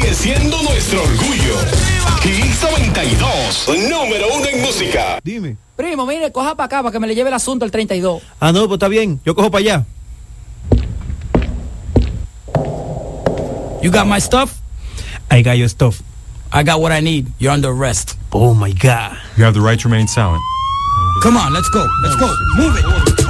sigue siendo nuestro orgullo. Hits 92, número 1 en música. Dime. Primo, mire, coja para acá para que me le lleve el asunto el 32. Ah, no, pues está bien. Yo cojo para allá. You got my stuff? I got your stuff. I got what I need. You're under arrest. Oh, my God. You have the right to remain silent. Come on, let's go. Let's go. Move it.